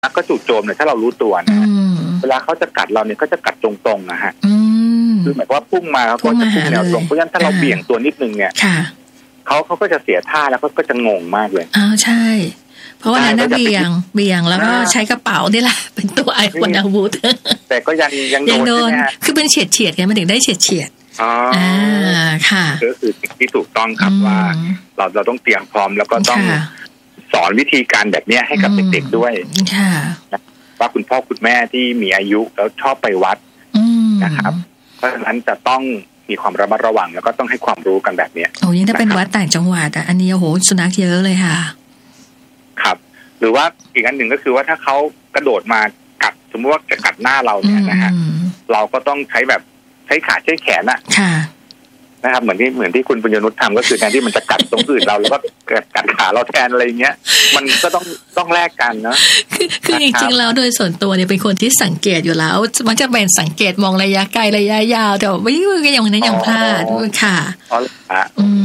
นัขก็จู่โจมเนี่ยถ้าเรารู้ตัวนะเวลาเขาจะกัดเราเนี่ยก็จะกัดตรงๆนะฮะคือหมายว่าพุ่งมาเขาก็จะพุ่งแนวตรงเพราะฉะนั้นถ้าเราเบี่ยงตัวนิดนึงเนี่ยเขาก็จะเสียท่าแล้วก็จะงงมากเลยใช่เพราะว่านั้นเบี่ยงแล้วก็ใช้กระเป๋านี่แหละเป็นตัวไอคอนอาวุธแต่ก็ยังโดนคือเป็นเฉียดไงมันถึงได้เฉียดค่ะก็คือสิ่งที่ถูกต้องครับว่าเราต้องเตรียมพร้อมแล้วก็ต้องสอนวิธีการแบบนี้ให้กับเด็กๆด้วยว่าคุณพ่อคุณแม่ที่มีอายุแล้วชอบไปวัดนะครับเพราะฉะนั้นจะต้องมีความระมัดระวังแล้วก็ต้องให้ความรู้กันแบบนี้โอ้ยิ่งถ้าเป็นวัดต่างจังหวัดอันนี้โอ้โหสุนัขเยอะเลยค่ะครับหรือว่าอีกอันหนึ่งก็คือว่าถ้าเขากระโดดมากัดสมมติว่าจะกัดหน้าเราเนี่ยนะฮะเราก็ต้องใช้ขาใช้แขนนะครับเหมือนที่คุณปุญญนุชทำก็คือแทนที่มันจะกัดตรงอื่นเราแล้วก็กัดขาเราแทนอะไรเงี้ยมันก็ต้องแลกกันเนาะคือจริงๆแล้วโดยส่วนตัวเนี่ยเป็นคนที่สังเกตอยู่แล้วมันจะเป็นสังเกตมองระยะไกลระยะยาวแต่ว่าก็อย่างนั้นยังพลาดค่ะอ๋อค่ะ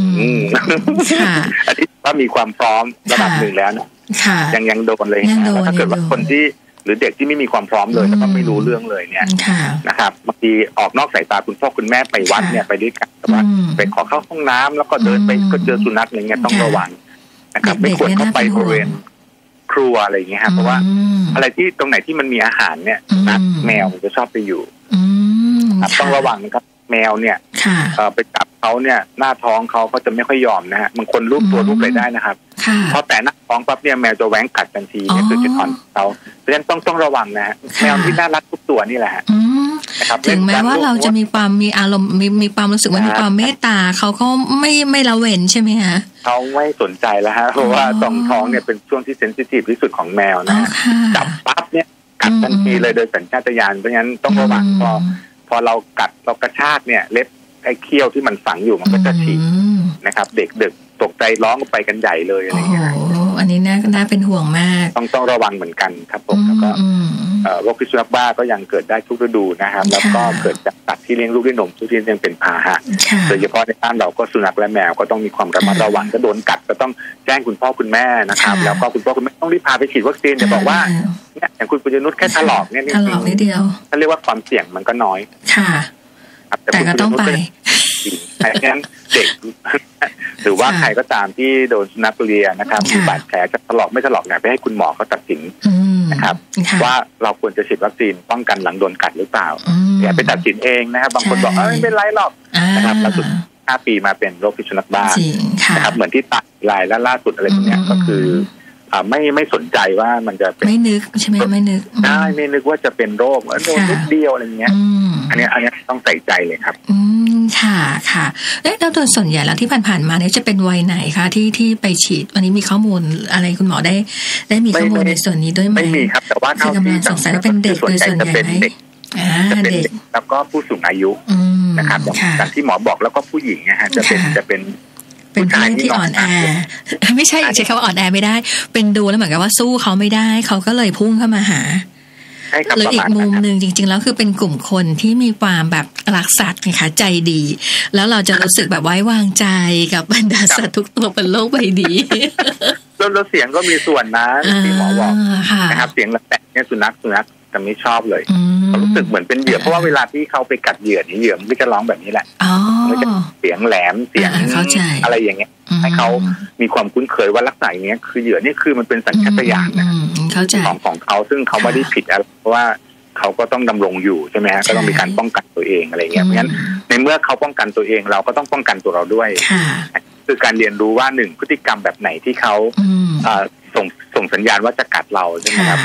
อันนี้ว่ามีความพร้อมระดับหนึ่งแล้วนะยังโดนเลยแล้วถ้าเกิดว่าคนที่หรือเด็กที่ไม่มีความพร้อมเลยแล้วก็ไม่รู้เรื่องเลยเนี่ยนะครับบางทีออกนอกสายตาคุณพ่อคุณแม่ไปวัดเนี่ยไปด้วยกันแต่ว่าไปขอเข้าห้องน้ำแล้วก็เดินไปก็เจอสุนัขอะไรเงี้ยต้องระวังนะครับไม่ควรเข้าไปบริเวณครัวอะไรอย่างเงี้ยครับเพราะว่าอะไรที่ตรงไหนที่มันมีอาหารเนี่ยนักแมวมันจะชอบไปอยู่ต้องระวังนะครับแมวเนี่ยไปจับเขาเนี่ยหน้าท้องเขาจะไม่ค่อยยอมนะฮะบางคนรูปตัวรูปอะไรได้นะครับพอแต่หน้าท้องปั๊บเนี่ยแมวจะแหวงกัดทันทีเนี่ยคือจุดอ่อนเขาเพราะฉะนั้นต้องระวังนะแมวที่น่ารักทุกตัวนี่แหละนะครับถึงแม้ว่าเราจะมีความมีอารมณ์มีความรู้สึกว่ามีความเมตตาเขาก็ไม่ละเว้นใช่ไหมคะเขาไม่สนใจแล้วฮะเพราะว่าตรงท้องเนี่ยเป็นช่วงที่เซนซิทีฟที่สุดของแมวนะจับปั๊บเนี่ยกัดทันทีเลยโดยสัญชาตญาณเพราะฉะนั้นต้องระวังพอเรากัดเรากระชากเนี่ยเล็บไอ้เขี้ยวที่มันฝังอยู่มันก็จะฉีกนะครับเด็กตกใจร้องไปกันใหญ่เลยอะไรเงี้ยอันนี้น่าเป็นห่วงมากต้องระวังเหมือนกันครับผมแล้วก็โรคพิษสุนัขบ้าก็ยังเกิดได้ทุกฤดูนะครับแล้วก็เกิดจากสัตว์ที่เลี้ยงลูกด้วยนมที่ยังเป็นพาหะโดยเฉพาะในบ้านเราก็สุนัขและแมวก็ต้องมีความระมัดระวังก็โดนกัดก็ต้องแจ้งคุณพ่อคุณแม่นะครับแล้วก็คุณพ่อคุณแม่ต้องรีบพาไปฉีดวัคซีนจะบอกว่าเนี่ยอย่างคุณปุญญนุชแค่ถลอกเนี่ยถลอกนิดเดียวถ้าเรียกว่าความเสี่ยงมันก็น้อยค่ะแต่ก็ต้องไปงั้นเด็กหรือว่าใครก็ตามที่โดนสุนัขเลียนะครับมีบาดแผลจะถลอกไม่ถลอกเนี่ยไปให้คุณหมอเขาตัดสินนะครับว่าเราควรจะฉีดวัคซีนป้องกันหลังโดนกัดหรือเปล่าอย่าไปตัดสินเองนะครับบางคนบอกไม่เป็นไรหรอกนะครับล่าสุด5 ปีมาเป็นโรคพิษสุนัขบ้านะครับเหมือนที่ตายรายล่าสุดอะไรพวกนี้ก็คือไม่สนใจว่ามันจะเป็นไม่นึกใช่ไหมไม่นึกไม่นึกว่าจะเป็นโรคโดนนิดเดียวอะไรเงี้ยอันนี้ต้องใส่ใจเลยครับค่ะแล้วโดยส่วนใหญ่แล้วที่ผ่านๆมาเนี่ยจะเป็นวัยไหนคะที่ไปฉีดวันนี้มีข้อมูลอะไรคุณหมอได้มีข้อมูลในส่วนนี้ด้วยไหมไม่มีครับแต่ว่ากำลังสงสัยว่าเป็นเด็กโดยส่วนใหญ่จะเป็นเด็กแล้วก็ผู้สูงอายุนะครับอย่างที่หมอบอกแล้วก็ผู้หญิงนะฮะจะเป็นผู้ที่อ่อนแอไม่ใช่ใช้คำว่าอ่อนแอไม่ได้เป็นดูแล้วเหมือนกับว่าสู้เขาไม่ได้เขาก็เลยพุ่งเข้ามาหาหรืออีกมุมหนึ่งจริงๆแล้วคือเป็นกลุ่มคนที่มีความแบบรักสัตว์นะคะใจดีแล้วเราจะรู้สึกแบบไว้วางใจกับบรรดาสัตว์ทุกตัวบนโลกใบนี้แล้วเสียงก็มีส่วนนะที่หมอบอกนะครับเสียงแตะเนี่ยสุนัขจะไม่ชอบเลยเขารู้สึกเหมือนเป็นเหยื่อเพราะว่าเวลาที่เขาไปกัดเหยื่อนี่เหยื่อมันก็จะร้องแบบนี้แหละมันจะเสียงแหลมเสียงอะไรอย่างเงี้ยให้เขามีความคุ้นเคยว่าลักษณะอย่างเงี้ยคือเหยื่อนี่คือมันเป็นสัญชาตญาณนะของเขาซึ่งเขาไม่ได้ผิดอะไรเพราะว่าเขาก็ต้องดำรงอยู่ใช่ไหมฮะก็ต้องมีการป้องกันตัวเองอะไรเงี้ยเพราะฉะนั้นในเมื่อเขาป้องกันตัวเองเราก็ต้องป้องกันตัวเราด้วยคือการเรียนรู้ว่า1พฤติกรรมแบบไหนที่เขาส่งสัญญาณว่าจะกัดเราใช่ไหมครับ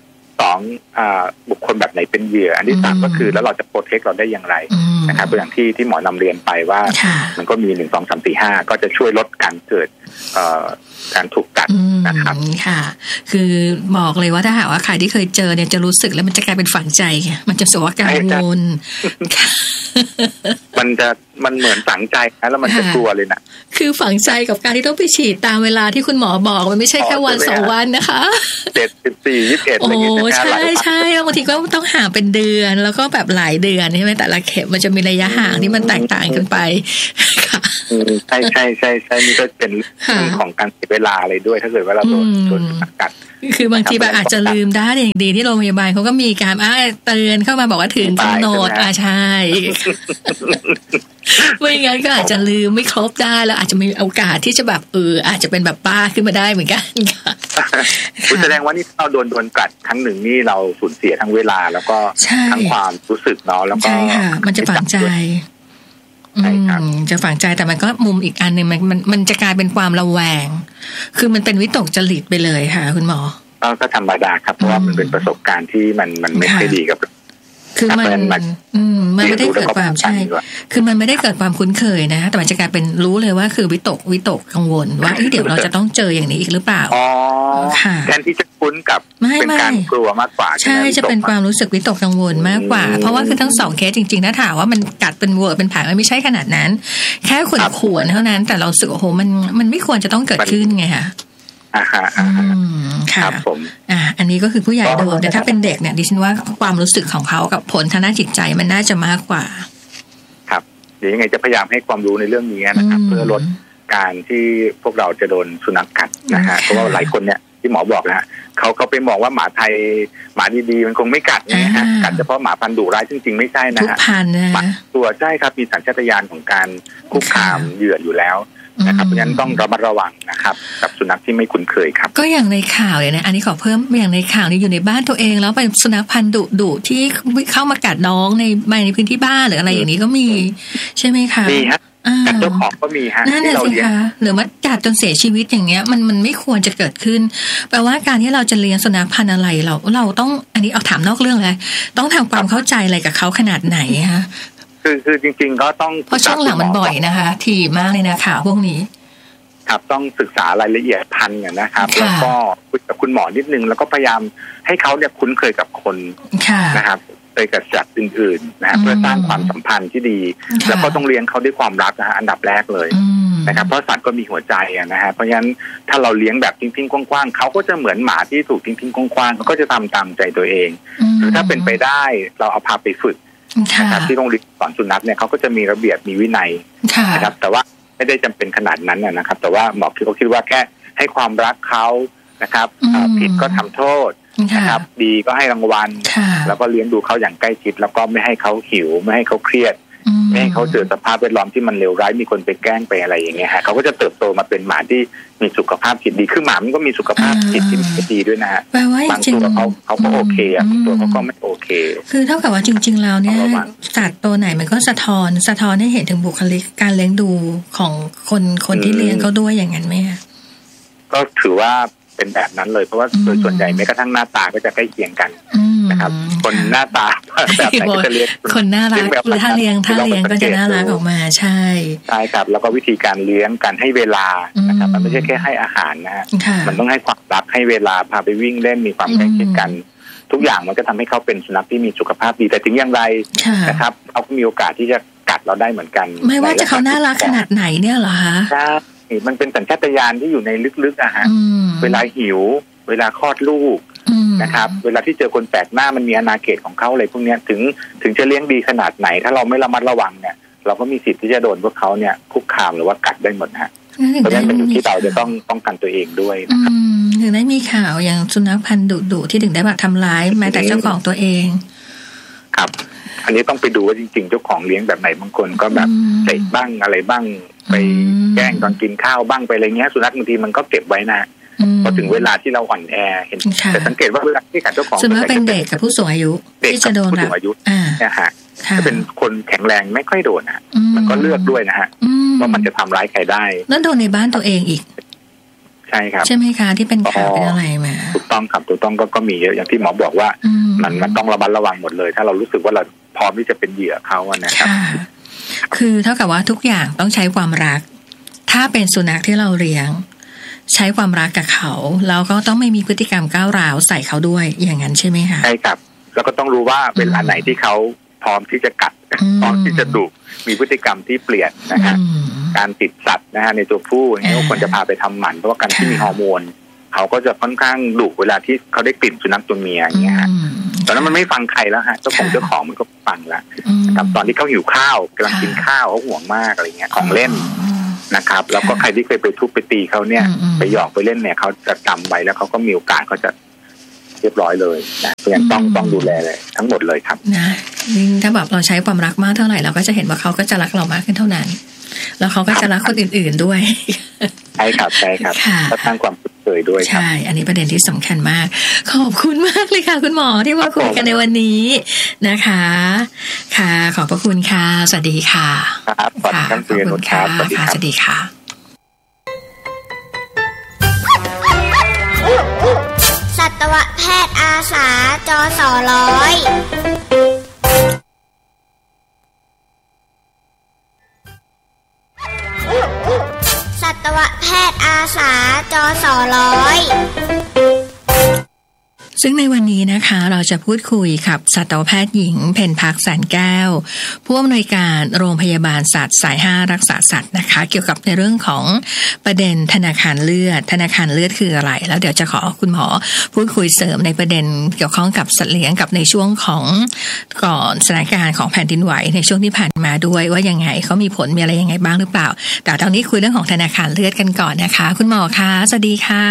2บุคคลแบบไหนเป็นเหยื่ออันที่3ก็คือแล้วเราจะโปรเทคเราได้อย่างไรนะครับอย่างที่หมอนำเรียนไปว่ามันก็มี1 2 3 4 5ก็จะช่วยลดการเกิดการถูกกัดนะครับค่ะคือบอกเลยว่าถ้าหากว่าใครที่เคยเจอเนี่ยจะรู้สึกแล้วมันจะกลายเป็นฝังใจมันจะสวกังวลมันเหมือนฝังใจนะแล้วมันจะกลัวเลยนะคือฝังใจกับการที่ต้องไปฉีดตามเวลาที่คุณหมอบอกมันไม่ใช่แค่วัน2 วันนะคะ 14 21อะไรอย่างเงี้ยใช่บางทีก็ต้องห่างเป็นเดือนแล้วก็แบบหลายเดือนใช่ไหมแต่ละเข็มมันจะมีระยะห่างที่มันแตกต่างกันไปใช่ใช่ใช่ใช่นี่ก็เป็นเรื่องของการเสียเวลาอะไรด้วยถ้าเกิดว่าเราโดนกัดคือบางทีแบบอาจจะลืมได้อย่างดีที่โรงพยาบาลเขาก็มีการเตือนเข้ามาบอกว่าถึงกำหนดใช่ไม่งั้นก็อาจจะลืมไม่ครบได้แล้วอาจจะมีโอกาสที่จะแบบอาจจะเป็นแบบป้าขึ้นมาได้เหมือนกันค่ะคุณแสดงว่านี่เราโดนกัดครั้งหนึ่งนี่เราสูญเสียทั้งเวลาแล้วก็ทั้งความรู้สึกเนาะแล้วก็ใช่ค่ะมันจะฝังใจจะฝังใจแต่มันก็มุมอีกอันนึงมันจะกลายเป็นความระแวงคือมันเป็นวิตกจริตไปเลยค่ะคุณหมอก็ธรรมดาครับเพราะว่ามันเป็นประสบการณ์ที่มันไม่ค่อยดีกับคือมันไม่ได้เกิดความใช่คือมันไม่ได้เกิดความคุ้นเคยนะแต่มันจะกลายเป็นรู้เลยว่าคือวิตกกังวลว่าเดี๋ยวเราจะต้องเจออย่างนี้อีกหรือเปล่าค่ะแทนที่จะคุ้นกับเป็นการกลัวมากกว่าใช่จะเป็นความรู้สึกวิตกกังวลมากกว่าเพราะว่าคือทั้งสองเคสจริงๆถ้าถามว่ามันกัดเป็นเวอร์เป็นผายมันไม่ใช่ขนาดนั้นแค่ขวนเท่านั้นแต่เราสึกโอ้โหมันไม่ควรจะต้องเกิดขึ้นไงค่ะครับผมอันนี้ก็คือผู้ใหญ่โดนแต่ถ้าเป็นเด็กเนี่ยดิฉันว่าความรู้สึกของเขากับผลทางด้านจิตใจมันน่าจะมากกว่าครับเดี๋ยวยังไงจะพยายามให้ความรู้ในเรื่องนี้นะครับเพื่อลดการที่พวกเราจะโดนสุนัขกัดนะฮะเพราะว่าหลายคนเนี่ยที่หมอบอกนะฮะเขาไปมองว่าหมาไทยหมาดีๆมันคงไม่กัดนะฮะกัดเฉพาะหมาพันธุ์ดุร้ายจริงๆไม่ใช่นะฮะทุกพันธุ์นะตัวใช่ครับมีสัญชาตญาณของการคุกคามเหยื่ออยู่แล้วนะครับเพราะฉะนั้นต้องระมัดระวังนะครับกับสุนัขที่ไม่คุ้นเคยครับก็อย่างในข่าวเนี่ยนะอันนี้ขอเพิ่มอย่างในข่าวนี้อยู่ในบ้านตัวเองแล้วเป็นสุนัขพันธุ์ดุที่เข้ามากัดน้องในพื้นที่บ้านหรืออะไรอย่างนี้ก็มีใช่ไหมคะมีฮะกัดเจ้าของก็มีฮะที่เราเลี้ยงหรือว่ากัดจนเสียชีวิตอย่างเงี้ยมันไม่ควรจะเกิดขึ้นแปลว่าการที่เราจะเลี้ยงสุนัขพันธุ์อะไรเราต้องอันนี้เอาถามนอกเรื่องเลยต้องทำความเข้าใจอะไรกับเขาขนาดไหนคะคือจริงๆก็ต้องเพราะช่วงหลังมันบ่อยนะคะถี่มากเลยนะข่าวพวกนี้ครับต้องศึกษารายละเอียดพันธุ์นะครับแล้วก็คุยกับคุณหมอนิดนึงแล้วก็พยายามให้เขาเนี่ยคุ้นเคยกับคนนะครับเคยกับสัตว์อื่นๆนะเพื่อสร้างความสัมพันธ์ที่ดีแล้วก็ต้องเลี้ยงเขาด้วยความรักนะฮะอันดับแรกเลยนะครับเพราะสัตว์ก็มีหัวใจนะฮะเพราะฉะนั้นถ้าเราเลี้ยงแบบทิ้งๆกว้างๆเขาก็จะเหมือนหมาที่ถูกทิ้งๆกว้างๆเขาก็จะทำตามใจตัวเองหรือถ้าเป็นไปได้เราเอาพาไปฝึกนะครับที่โรงเรียนสอนสุนัขเนี่ยเขาก็จะมีระเบียบมีวินัยนะครับแต่ว่าไม่ได้จำเป็นขนาดนั้นนะครับแต่ว่าหมอเขาคิดว่าแค่ให้ความรักเขานะครับผิดก็ทำโทษนะครับดีก็ให้รางวัลแล้วก็เลี้ยงดูเขาอย่างใกล้ชิดแล้วก็ไม่ให้เขาหิวไม่ให้เขาเครียดไม่ให้เขาเจอสภาพแวดล้อมที่มันเลวร้ายมีคนไปแกล้งไปอะไรอย่างเงี้ยฮะเขาก็จะเติบโตมาเป็นหมาที่มีสุขภาพจิตดีคือหมามันก็มีสุขภาพจิตที่ดีด้วยนะฮะบางตัวเขาก็โอเคบางตัวเขาก็ไม่โอเคคือเท่ากับว่าจริงๆแล้วเนี่ยสัตว์ตัวไหนมันก็สะท้อนให้เห็นถึงบุคลิกการเลี้ยงดูของคนที่เลี้ยงเขาด้วยอย่างนั้นไหมคะก็ถือว่าเป็นแบบนั้นเลยเพราะว่าโดยส่วนใหญ่แม้กระทั่งหน้าตาก็จะใกล้เคียงกันนะครับคนหน้าตาแบบไหนก็จะเลี้ยงคนน่ารักหรือถ้าเลี้ยงก็จะน่ารักออกมาใช่ครับแล้วก็วิธีการเลี้ยงการให้เวลานะครับมันไม่ใช่แค่ให้อาหารนะมันต้องให้ความรักให้เวลาพาไปวิ่งเล่นมีความใกล้ชิดกันทุกอย่างมันก็ทำให้เขาเป็นสุนัขที่มีสุขภาพดีแต่ถึงอย่างไรนะครับเขาก็มีโอกาสที่จะกัดเราได้เหมือนกันไม่ว่าจะเขาน่ารักขนาดไหนเนี่ยเหรอคะใช่มันเป็นสัญชาตญาณที่อยู่ในลึกๆอะฮะเวลาหิวเวลาคลอดลูกนะครับเวลาที่เจอคนแปลกหน้ามันมีอาณาเขตของเขาอะไรพวกนี้ถึงจะเลี้ยงดีขนาดไหนถ้าเราไม่ระมัดระวังเนี่ยเราก็มีสิทธิ์ที่จะโดนพวกเขาเนี่ยคุกคามหรือว่ากัดได้หมดฮะเพราะฉะนั้นมันอยู่ที่เราจะต้องป้องกันตัวเองด้วยนะครับถึงได้มีข่าวอย่างสุนัขพันธุ์ดุที่ถึงได้แบบทำร้ายแม้แต่เจ้าของตัวเองครับอันนี้ต้องไปดูว่าจริงๆเจ้าของเลี้ยงแบบไหนบางคนก็แบบเตะบ้างอะไรบ้างไปแกล้งตอนกินข้าวบ้างไปอะไรเงี้ยสุนัขบางทีมันก็เก็บไว้นะพอถึงเวลาที่เราอ่อนแอเห็นแต่สังเกตว่าเวลาที่กัดเจ้าของส่วนมากเป็นเด็กกับผู้สูงอายุที่จะโดนผู้สูงอายุนะฮะถ้าเป็นคนแข็งแรงไม่ค่อยโดนนะมันก็เลือกด้วยนะฮะว่ามันจะทำร้ายใครได้แล้วโดนในบ้านตัวเองอีกใช่ครับใช่ไหมคะที่เป็นข่าวเป็นอะไรมาถูกต้องครับถูกต้องก็มีเยอะอย่างที่หมอบอกว่ามันต้องระมัดระวังหมดเลยถ้าเรารู้สึกว่าเราพร้อมที่จะเป็นเหยื่อเขานะครับคือเท่ากับว่าทุกอย่างต้องใช้ความรักถ้าเป็นสุนัขที่เราเลี้ยงใช้ความรักกับเขาแล้วก็ต้องไม่มีพฤติกรรมก้าวร้าวใส่เขาด้วยอย่างนั้นใช่ไหมคะใช่ครับแล้วก็ต้องรู้ว่าเวลาไหนที่เขาพร้อมที่จะกัดพร้อมที่จะดุมีพฤติกรรมที่เปลี่ยนนะฮะการติดสัตว์นะฮะในตัวผู้อย่างนี้ควรจะพาไปทำหมันเพราะว่าการที่มีฮอร์โมนเขาก็จะค่อนข้างดุเวลาที่เขาได้กลิ่นสุนัขตัวเมียอย่างเงี้ยตอนนั้นมันไม่ฟังใครแล้วฮะเจ้าของมันก็ฟังแล้วนะครับตอนที่เขาหิวข้าวกำลังกินข้าวเขาห่วงมากอะไรเงี้ยของเล่นนะครับแล้วก็ใครที่เคยไปทุบไปตีเขาเนี่ยไปหยอกไปเล่นเนี่ยเขาจะจำไว้แล้วเขาก็มีโอกาสเขาจะเรียบร้อยเลยนะเพราะฉะนั้นต้องดูแลเลยทั้งหมดเลยครับนะถ้าแบบเราใช้ความรักมากเท่าไหร่เราก็จะเห็นว่าเขาก็จะรักเรามากขึ้นเท่านั้นแล้วเขาก็จะรักคนอื่นๆด้วยใช่ครับและสร้างความคุ้นเคยด้วยครับใช่อันนี้ประเด็นที่สำคัญมากขอบคุณมากเลยค่ะคุณหมอที่มาคุยกันในวันนี้นะคะค่ะขอบพระคุณค่ะสวัสดีค่ะครับขอบคุณครับสวัสดีครับสวัสดีค่ะสัตวแพทย์อาสาจส.ร้อยสัตวแพทย์อาสาจส.ร้อยซึ่งในวันนี้นะคะเราจะพูดคุยกับสัตวแพทย์หญิงเพ็ญพักแสนแก้วผู้อำนวยการโรงพยาบาลสัตว์สาย5รักษาสัตว์นะคะเกี่ยวกับในเรื่องของประเด็นธนาคารเลือดคืออะไรแล้วเดี๋ยวจะขอคุณหมอพูดคุยเสริมในประเด็นเกี่ยวข้องกับสัตว์เลี้ยงกับในช่วงของก่อนสถานการณ์ของแผ่นดินไหวในช่วงที่ผ่านมาด้วยว่ายังไงเขามีผลมีอะไรยังไงบ้างหรือเปล่าแต่ตอนนี้คุยเรื่องของธนาคารเลือดกันก่อนนะคะคุณหมอคะสวัสดีค่ะ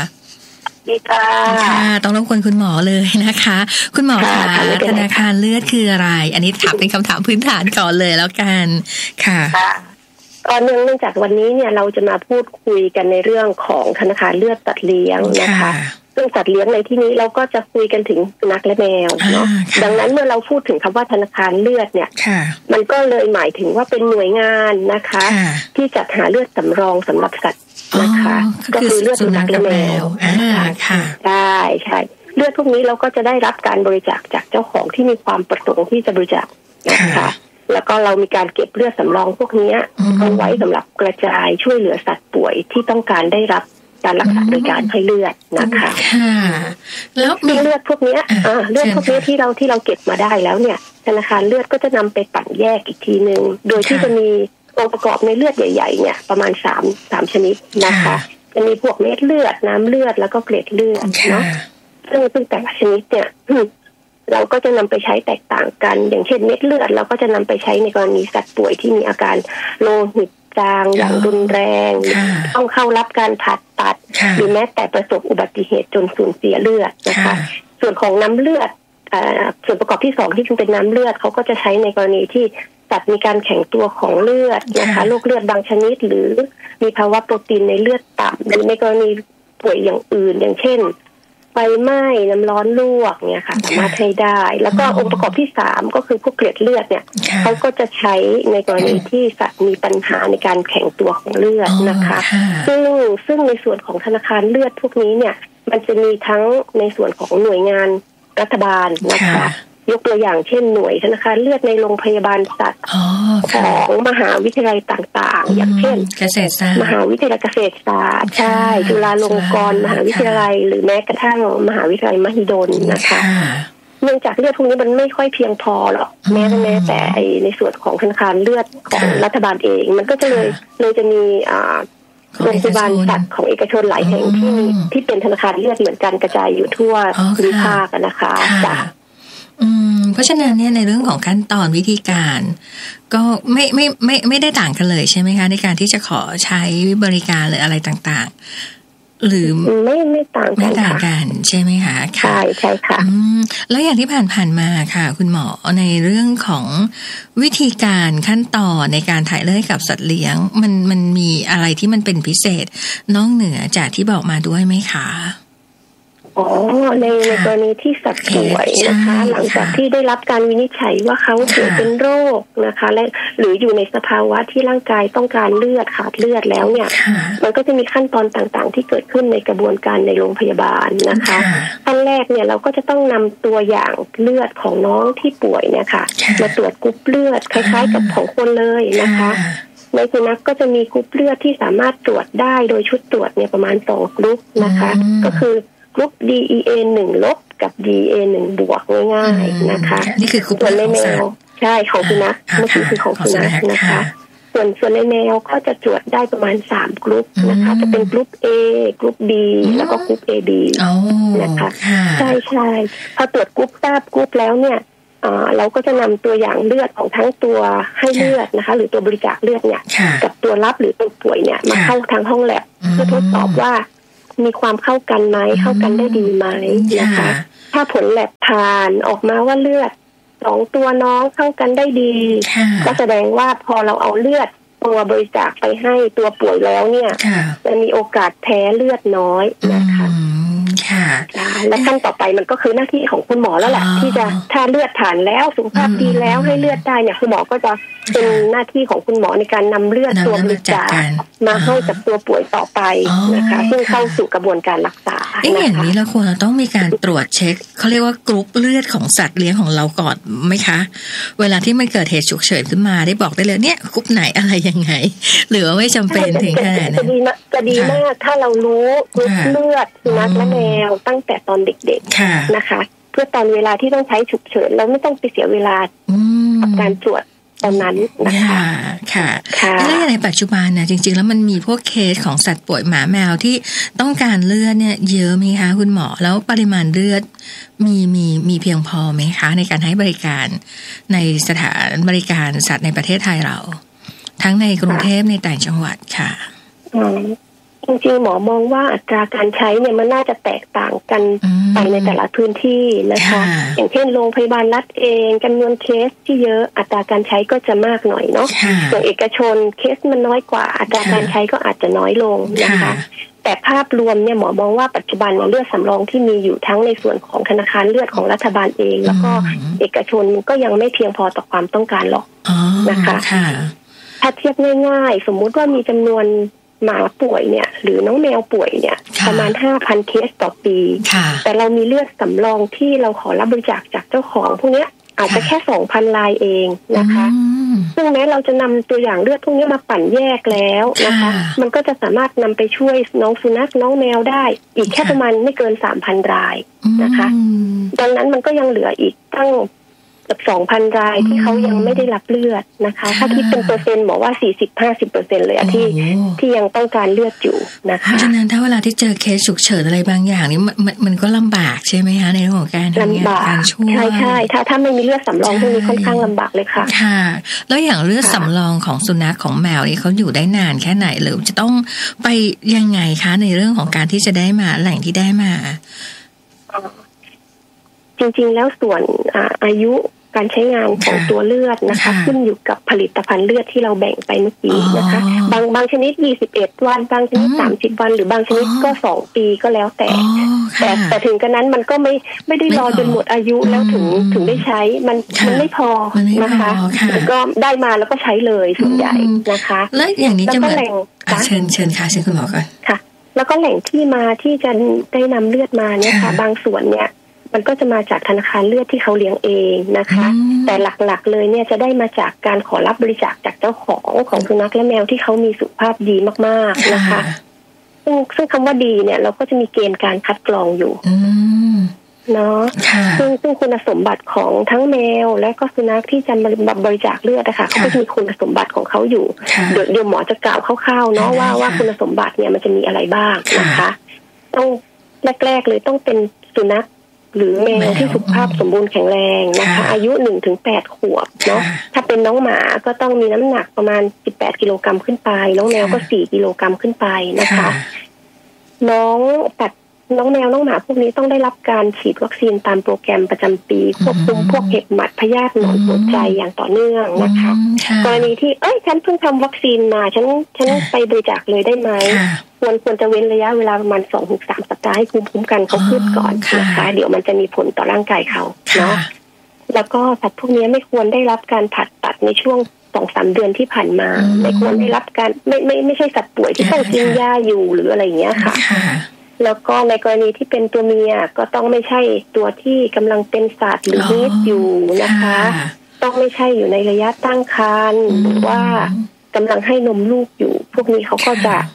ค่ะต้องรบกวนคุณหมอเลยนะคะคุณหมอคะธนาคารเลือดคืออะไรอันนี้ถามเป็นคำถามพื้นฐานก่อนเลยแล้วกันค่ะเนื่องจากวันนี้เนี่ยเราจะมาพูดคุยกันในเรื่องของธนาคารเลือดสัตว์เลี้ยงนะคะซึ่งสัตว์เลี้ยงในที่นี้เราก็จะคุยกันถึงสุนัขและแมวเนาะดังนั้นเมื่อเราพูดถึงคำว่าธนาคารเลือดเนี่ยมันก็เลยหมายถึงว่าเป็นหน่วยงานนะคะที่จัดหาเลือดสำรองสำหรับสัตว์นะคะก็คือเลือดสุนัขและแมวค่ะใช่เลือดพวกนี้เราก็จะได้รับการบริจาคจากเจ้าของที่มีความประสงค์ที่จะบริจาคนะคะแล้วก็เรามีการเก็บเลือดสำรองพวกนี้เอาไว้สำหรับกระจายช่วยเหลือสัตว์ป่วยที่ต้องการได้รับการรักษาโดยการให้เลือดนะคะแล้วเลือดพวกนี้เลือดพวกนี้ที่เราเก็บมาได้แล้วเนี่ยธนาคารเลือดก็จะนำไปปั่นแยกอีกทีนึงโดยที่จะมีองค์ประกอบในเลือดใหญ่ๆเนี่ยประมาณ3ชนิดนะคะจะมีพวกเม็ดเลือดน้ำเลือดแล้วก็เกล็ดเลือดเนาะซึ่งแต่ละชนิดเนี่ยเราก็จะนำไปใช้แตกต่างกันอย่างเช่นเม็ดเลือดเราก็จะนำไปใช้ในกรณีสัตว์ป่วยที่มีอาการโลหิตจางอย่างรุนแรงต้องเข้ารับการผ่าตัดหรือแม้แต่ประสบอุบัติเหตุจนสูญเสียเลือดนะคะส่วนของน้ำเลือดส่วนประกอบที่2ที่เป็นน้ำเลือดเขาก็จะใช้ในกรณีที่สัตว์มีการแข็งตัวของเลือดนะคะโรคเลือดบางชนิดหรือมีภาวะโปรตีนในเลือดต่ำหรือในกรณีป่วยอย่างอื่นอย่างเช่นไฟไหม้น้ำร้อนลวกเนี่ยค่ะสามารถให้ได้แล้วก็องค์ประกอบที่3ก็คือพวกเกล็ดเลือดเนี่ยเขาก็จะใช้ในกรณีที่สัตว์มีปัญหาในการแข็งตัวของเลือดนะคะซึ่งในส่วนของธนาคารเลือดพวกนี้เนี่ยมันจะมีทั้งในส่วนของหน่วยงานรัฐบาลนะคะยกตัวอย่างเช่นหน่วยธนาคารเลือดในโรงพยาบาลสัตว์ของมหาวิทยาลัยต่างๆอย่างเช่นมหาวิทยาลัยเกษตรศาสตร์ใช่จุฬาลงกรณ์มหาวิทยาลัยหรือแม้กระทั่งมหาวิทยาลัยมหิดลนะคะเนื่องจากเลือดพวกนี้มันไม่ค่อยเพียงพอหรอกแม้แต่ในส่วนของธนาคารเลือดของรัฐบาลเองมันก็จะเลยจะมีโรงพยาบาลสัตว์ของเอกชนหลายแห่งที่เป็นธนาคารเลือดเหมือนกันกระจายอยู่ทั่วภูมิภาคนะคะเพราะฉะนั้นเนี่ยในเรื่องของขั้นตอนวิธีการก็ไม่ได้ต่างกันเลยใช่ไหมคะในการที่จะขอใช้บริการหรืออะไรต่างๆหรือไม่ต่างกันใช่ไหมคะใช่ค่ะแล้วอย่างที่ผ่านมาค่ะคุณหมอในเรื่องของวิธีการขั้นตอนในการถ่ายเลือดกับสัตว์เลี้ยงมันมีอะไรที่มันเป็นพิเศษนอกเหนือจากที่บอกมาด้วยไหมคะในกรณีที่สัตว์ป่วยนะคะหลังจากที่ได้รับการวินิจฉัยว่าเขาป่วยเป็นโรคนะคะและหรืออยู่ในสภาวะที่ร่างกายต้องการเลือดขาดเลือดแล้วเนี่ยมันก็จะมีขั้นตอนต่างๆที่เกิดขึ้นในกระบวนการในโรงพยาบาลนะคะขั้นแรกเนี่ยเราก็จะต้องนำตัวอย่างเลือดของน้องที่ป่วยเนี่ยค่ะมาตรวจกรุ๊ปเลือดคล้ายๆกับของคนเลยนะคะในสุนัขก็จะมีกรุ๊ปเลือดที่สามารถตรวจได้โดยชุดตรวจเนี่ยประมาณ2กรุ๊ปนะคะก็คือกรุ๊ป DEA 1 ลบกับ DEA 1 บวกง่ายๆนะคะนี่คือกรุ๊ปในแมวใช่ของสุนัขเมื่อกี้คือของสุนัขนะคะในส่วนในแมวก็จะตรวจได้ประมาณ3กลุ่มนะคะจะเป็นกลุ่ม A กลุ่ม B แล้วก็กลุ่ม AB นะคะใช่พอตรวจกลุ่มทราบกลุ่มแล้วเนี่ยเราก็จะนำตัวอย่างเลือดของทั้งตัวให้เลือดนะคะหรือตัวบริจาคเลือดเนี่ยกับตัวรับหรือตัวป่วยเนี่ยมาเข้าทางห้องแลบเพื่อทดสอบว่ามีความเข้ากันไหมเข้ากันได้ดีไหมนะคะถ้าผลแลบผ่านออกมาว่าเลือด2ตัวน้องเข้ากันได้ดีก็แสดงว่าพอเราเอาเลือดตัวบริจาคไปให้ตัวป่วยแล้วเนี่ยจะมีโอกาสแพ้เลือดน้อยนะคะและขั้นต่อไปมันก็คือหน้าที่ของคุณหมอแล้วแหละที่จะถ้าเลือดผ่านแล้วสุขภาพดีแล้วให้เลือดได้เนี่ยคุณหมอก็จะเป็นหน้าที่ของคุณหมอในการนำเลือดตัวบริจาคมาให้กับตัวป่วยต่อไปนะคะซึ่งเข้าสู่กระบวนการรักษาอย่างนี้เราควรต้องมีการตรวจเช็คเขาเรียกว่ากรุ๊ปเลือดของสัตว์เลี้ยงของเราก่อนไหมคะเวลาที่มันเกิดเหตุฉุกเฉินขึ้นมาได้บอกได้เลยเนี่ยกรุ๊ปไหนอะไรยังไงหรือว่าไม่จำเป็นถึงขนาดนั้นจะดีมากถ้าเรารู้กรุ๊ปเลือดสุนัขและแมวตั้งแต่ตอนเด็กๆนะคะเพื่อตอนเวลาที่ต้องใช้ฉุกเฉินเราไม่ต้องไปเสียเวลากับการตรวจตอนนั้นนะคะค่ะแล้วในปัจจุบันนะจริงๆแล้วมันมีพวกเคสของสัตว์ป่วยหมาแมวที่ต้องการเลือดเนี่ยเยอะไหมคะคุณหมอแล้วปริมาณเลือดมีเพียงพอไหมคะในการให้บริการในสถานบริการสัตว์ในประเทศไทยเราทั้งในกรุงเทพในต่างจังหวัดค่ะจริงๆหมอมองว่าอัตราการใช้เนี่ยมันน่าจะแตกต่างกันไปในแต่ละพื้นที่นะคะอย่างเช่นโรงพยาบาลรัฐเองจำนวนเคสที่เยอะอัตราการใช้ก็จะมากหน่อยเนาะส่วนเอกชนเคสมันน้อยกว่าอัตราการใช้ก็อาจจะน้อยลงนะคะแต่ภาพรวมเนี่ยหมอมองว่าปัจจุบันเลือดสำรองที่มีอยู่ทั้งในส่วนของธนาคารเลือดของรัฐบาลเองแล้วก็เอกชนก็ยังไม่เพียงพอต่อความต้องการหรอกนะคะถ้าเทียบง่ายๆสมมุติว่ามีจำนวนหมาป่วยเนี่ยหรือน้องแมวป่วยเนี่ยประมาณ 5,000 เคสต่อปีแต่เรามีเลือดสำรองที่เราขอรับบริจาคจากเจ้าของพวกนี้อาจจะแค่ 2,000 รายเองนะคะซึ่งแม้เราจะนำตัวอย่างเลือดพวกนี้มาปั่นแยกแล้วนะคะมันก็จะสามารถนำไปช่วยน้องสุนัขน้องแมวได้อีกแค่ประมาณไม่เกิน 3,000 รายนะคะดังนั้นมันก็ยังเหลืออีกตั้งกับ 2,000 รายที่เขายังไม่ได้รับเลือดนะคะถ้าคิดเป็นเปอร์เซ็นต์บอกว่า 40-50% เลยอะที่ยังต้องการเลือดอยู่นะคะเพราะฉะนั้นถ้าเวลาที่เจอเคสฉุกเฉินอะไรบางอย่างนี่มันก็ลำบากใช่ไหมคะในเรื่องของการทำงานการช่วยใช่ถ้าไม่มีเลือดสำรองพวกนี้ค่อนข้างลำบากเลยค่ะค่ะแล้วอย่างเลือดสำรองของสุนัขของแมวนี่เขาอยู่ได้นานแค่ไหนหรือจะต้องไปยังไงคะในเรื่องของการที่จะได้มาแหล่งที่ได้มาจริงๆแล้วส่วนอายุการใช้งานของตัวเลือดนะคะขึ้นอยู่กับผลิตภัณฑ์เลือดที่เราแบ่งไปเมื่อกี้นะคะบางชนิด21วันบางชนิด30วันหรือบางชนิดก็2ปีก็แล้วแต่ถึงกันนั้นมันก็ไม่ได้รอจนหมดอายุแล้วถึงได้ใช้มันไม่พอนะคะก็ได้มาแล้วก็ใช้เลยส่วนใหญ่นะคะแล้วอย่างนี้จะมาเชิญค่ะเชิญคุณหมอก่อนค่ะแล้วก็แหล่งที่มาที่จะได้นำเลือดมาเนี่ยค่ะบางส่วนเนี่ยมันก็จะมาจากธนาคารเลือดที่เขาเลี้ยงเองนะคะแต่หลักๆเลยเนี่ยจะได้มาจากการขอรับบริจาคจากเจ้าของสุนัขและแมวที่เขามีสุขภาพดีมากๆนะคะซึ่งคำว่าดีเนี่ยเราก็จะมีเกณฑ์การคัดกรองอยู่เนาะซึ่งคุณสมบัติของทั้งแมวและก็สุนัขที่จะมาบริจาคเลือดนะคะเขาก็จะมีคุณสมบัติของเขาอยู่เดี๋ยวหมอจะกล่าวคร่าวๆเนาะว่าคุณสมบัติเนี่ยมันจะมีอะไรบ้างนะคะต้องแรกๆเลยต้องเป็นสุนัขหรือแมวที่สุขภาพสมบูรณ์แข็งแรงนะคะอายุ 1-8 ขวบเนาะถ้าเป็นน้องหมาก็ต้องมีน้ำหนักประมาณ18 กิโลกรัมขึ้นไปน้องแมวก็4 กิโลกรัมขึ้นไปนะคะน้องแมวน้องหมาพวกนี้ต้องได้รับการฉีดวัคซีนตามโปรแกรมประจำปีควบคุมพวกเห็บหมัดพยาธิหนอนหัวใจอย่างต่อเนื่องนะคะกรณีที่ฉันเพิ่งทำวัคซีนมาฉันไปบริจาคเลยได้ไหมควรจะเว้นระยะเวลาประมาณ 2-3 สัปดาห์ให้ภูมิคุ้มกันเขาขึ้นก่อนนะคะเดี๋ยวมันจะมีผลต่อร่างกายเขาเนาะแล้วก็สัตว์พวกนี้ไม่ควรได้รับการผ่าตัดในช่วง 2-3 เดือนที่ผ่านมาไม่ควรได้รับการไม่ใช่สัตว์ป่วยที่ต้องกินยาอยู่หรืออะไรอย่างเงี้ยค่ะแล้วก็ในกรณีที่เป็นตัวเมียก็ต้องไม่ใช่ตัวที่กำลังเป็นสัตว์หรือฮีทอยู่นะคะต้องไม่ใช่อยู่ในระยะตั้งครรภ์หรือว่ากำลังให้นมลูกอยู่พวกนี้เขาก็จะ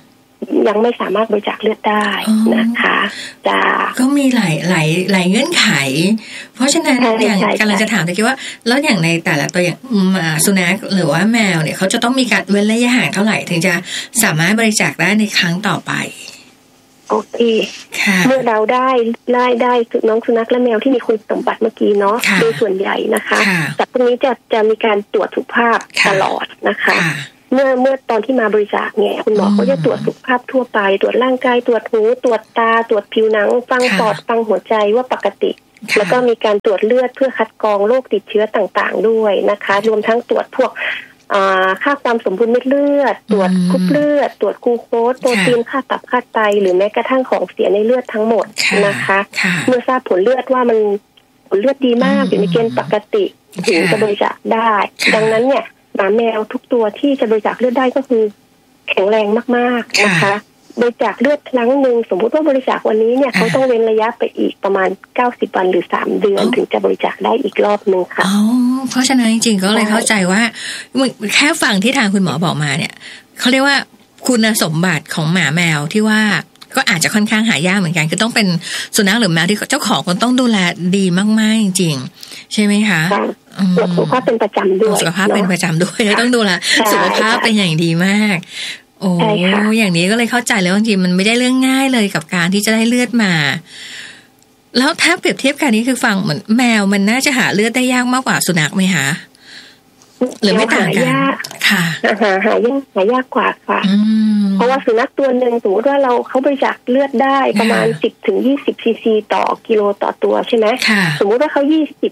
ยังไม่สามารถบริจาคเลือดได้นะคะจ้าก็มีหลายเงื่อนไขเพราะฉะนั้นอย่างกำลังจะถามตะกี้ว่าแล้วอย่างในแต่ละตัวอย่างสุนัขหรือว่าแมวเนี่ยเขาจะต้องมีการเว้นระยะห่างเท่าไหร่ถึงจะสามารถบริจาคได้ในครั้งต่อไปโอเคเมื่อเราได้น้องสุนัขและแมวที่มีคุณสมบัติเมื่อกี้เนาะโดยส่วนใหญ่นะคะแต่พวกนี้จะมีการตรวจสุขภาพตลอดนะคะเมื่อตอนที่มาบริจาคเนี่ยคุณหมอเขาจะตรวจสุขภาพทั่วไปตรวจร่างกายตรวจหูตรวจตาตรวจผิวหนังฟังปอดฟังหัวใจว่าปกติแล้วก็มีการตรวจเลือดเพื่อคัดกรองโรคติดเชื้อต่างๆด้วยนะคะรวมทั้งตรวจพวกค่าความสมบูรณ์เม็ดเลือดตรวจกรุ๊ปเลือดตรวจกลูโคสโปรตีนค่าตับค่าไตหรือแม้กระทั่งของเสียในเลือดทั้งหมดนะคะเมื่อทราบผลเลือดว่ามันผลเลือดดีมากอยู่ในเกณฑ์ปกติถึงจะบริจาคได้ดังนั้นเนี่ยหมาแมวทุกตัวที่จะบริจาคเลือดได้ก็คือแข็งแรงมากๆนะคะบริจาคเลือดครั้งนึงสมมุติว่าบริจาควันนี้เนี่ยเขาต้องเว้นระยะไปอีกประมาณ90วันหรือ3เดือนถึงจะบริจาคได้อีกรอบนึงค่ะเพราะฉะนั้นจริงๆก็เลยเข้าใจว่าแค่ฟังที่ทางคุณหมอบอกมาเนี่ยเขาเรียกว่าคุณสมบัติของหมาแมวที่ว่าก็อาจจะค่อนข้างหายากเหมือนกันคือต้องเป็นสุนัขหรือแมวที่เจ้าของคนต้องดูแลดีมากๆจริงๆใช่ไหมคะตรวจสุขภาพเป็นประจำด้วยสุขภาพเป็นประจำด้วยต้องดูแลสุขภาพเป็นอย่างดีมากโอ้อย่างนี้ก็เลยเข้าใจแล้วจริงๆมันไม่ได้เรื่องง่ายเลยกับการที่จะได้เลือดมาแล้วถ้าเปรียบเทียบกันนี้คือฟังเหมือนแมวมันน่าจะหาเลือดได้ยากมากกว่าสุนัขไหมคะหรือไม่ต่างกันค่ะหายากกว่าค่ะเพราะว่าสุนัขตัวนึงสมมติว่าเขาบริจาคเลือดได้ประมาณ10 ถึง 20 ซีซีต่อกิโลต่อตัวใช่ไหมสมมุติว่าเขา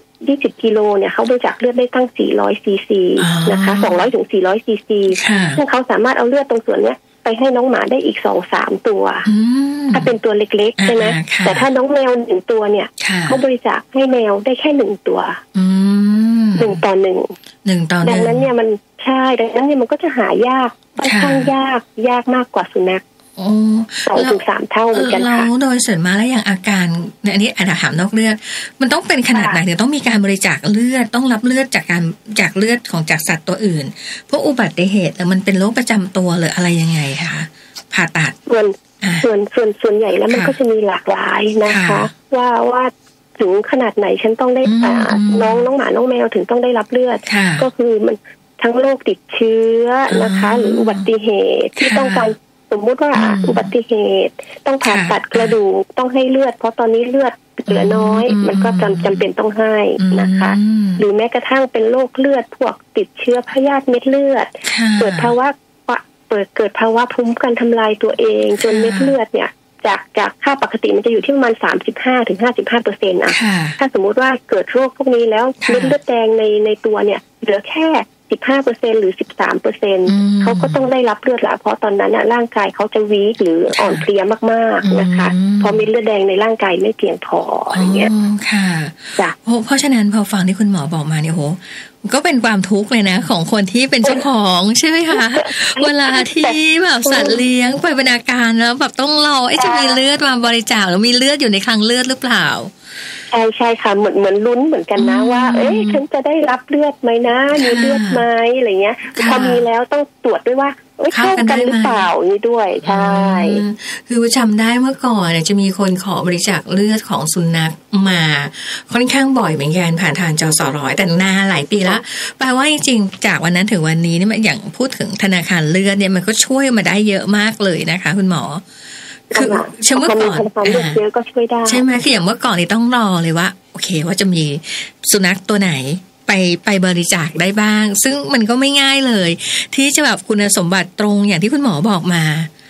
20 กิโลเนี่ยเขาบริจาคเลือดได้ตั้ง400 ซีซีนะคะ200 ถึง 400 ซีซีซึ่งเขาสามารถเอาเลือดตรงส่วนนี้ไปให้น้องหมาได้อีก 2-3 ตัวถ้าเป็นตัวเล็กๆใช่ไหมแต่ถ้าน้องแมว1ตัวเนี่ยเขาบริจาคให้แมวได้แค่1ตัว1 ต่อ 1ดังนั้นเนี่ยมันใช่ดังนั้นเนี่ยมันก็จะหายากค่อนข้างยากมากกว่าสุนัข2 ถึง 3 เท่าเหมือนกันค่ะแล้วโดยส่วนมากแล้วอย่างอาการอันนี้อาจจะถามนอกเลือดมันต้องเป็นขนาดไหนถึงต้องมีการบริจาคเลือดต้องรับเลือดจากเลือดของจากสัตว์ตัวอื่นพวกอุบัติเหตุแล้วมันเป็นโรคประจำตัวหรืออะไรยังไงคะผ่าตัดส่วนใหญ่แล้วมันก็จะมีหลากหลายนะคะว่าถึงขนาดไหนฉันต้องได้น้องหมาน้องแมวถึงต้องได้รับเลือดก็คือมันทั้งโรคติดเชื้อนะคะหรืออุบัติเหตุที่ต้องการสมมุติว่าอุบัติเหตุต้องผ่าตัดกระดูกต้องให้เลือดเพราะตอนนี้เลือดเหลือน้อยมันก็จำเป็นต้องให้นะคะหรือแม้กระทั่งเป็นโรคเลือดพวกติดเชื้อพยาธิเม็ดเลือดเกิดภาวะภูมิกันทำลายตัวเองจนเม็ดเลือดเนี่ยจากค่าปกติมันจะอยู่ที่ประมาณ 35-55% อ่ะถ้าสมมุติว่าเกิดโรคพวกนี้แล้วเม็ดเลือดแดงในตัวเนี่ยเหลือแค่ 15% หรือ 13% เขาก็ต้องได้รับเลือดแล้วเพราะตอนนั้นร่างกายเขาจะวีคหรืออ่อนเพลียมากๆนะคะเพราะเม็ดเลือดแดงในร่างกายไม่เพียงพออย่างเงี้ยค่ะเพราะฉะนั้นพอฟังที่คุณหมอบอกมาเนี่ยโหก็เป็นความทุกข์เลยนะของคนที่เป็นเจ้าของใช่ไหมคะเวลาที่แบบสัตว์เลี้ยงไปเป็นอาการแล้วแบบต้องรอจะมีเลือดมาบริจาคหรือมีเลือดอยู่ในคลังเลือดหรือเปล่าใช่ค่ะเหมือนลุ้นเหมือนกันนะว่าฉันจะได้รับเลือดไหมนะมีเลือดไหมอะไรเงี้ยพอมีแล้วต้องตรวจด้วยว่าเข้ากันหรือเปล่านี่ด้วยใช่คือจำได้เมื่อก่อนเนี่ยจะมีคนขอบริจาคเลือดของสุนัขมาค่อนข้างบ่อยเหมือนกันผ่านทางจสร้อยแต่นานหลายปีแล้วแปลว่าจริงๆจากวันนั้นถึงวันนี้เนี่ยอย่างพูดถึงธนาคารเลือดเนี่ยมันก็ช่วยมาได้เยอะมากเลยนะคะคุณหมอคือเมื่อก่อนก็ช่วยได้ใช่ไหมคืออย่างเมื่อก่อนนี่ต้องรอเลยว่าโอเคว่าจะมีสุนัขตัวไหนไปบริจาคได้บ้างซึ่งมันก็ไม่ง่ายเลยที่จะแบบคุณสมบัติตรงอย่างที่คุณหมอบอกมา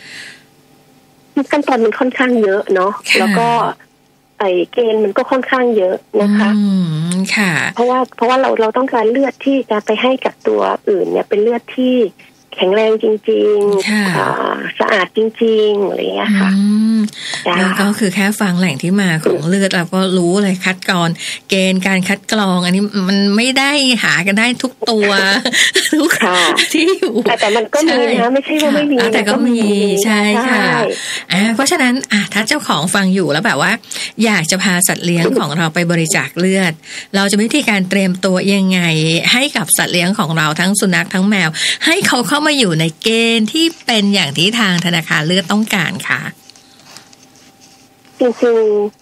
ขั้นตอนมันค่อนข้างเยอะเนาะแล้วก็เกณฑ์มันก็ค่อนข้างเยอะนะคะค่ะเพราะว่าเราต้องการเลือดที่จะไปให้กับตัวอื่นเนี่ยเป็นเลือดที่แข็งแรงจริงๆสะอาดจริงๆอะไรอย่างเงี้ยค่ะแล้วก็คือแค่ฟังแหล่งที่มาของเลือดเราก็รู้เลยคัดกรองเกณฑ์การคัดกรองอันนี้มันไม่ได้หากันได้ทุกตัวทุกที่อยู่แต่มันก็มีนะไม่ใช่ว่าไม่มีแต่ก็มีใช่ค่ะเพราะฉะนั้นถ้าเจ้าของฟังอยู่แล้วแบบว่าอยากจะพาสัตว์เลี้ยงของเราไปบริจาคเลือดเราจะมีวิธีการเตรียมตัวยังไงให้กับสัตว์เลี้ยงของเราทั้งสุนัขทั้งแมวให้เขาเข้ามามาอยู่ในเกณฑ์ที่เป็นอย่างที่ทางธนาคารเลือดต้องการคะจริง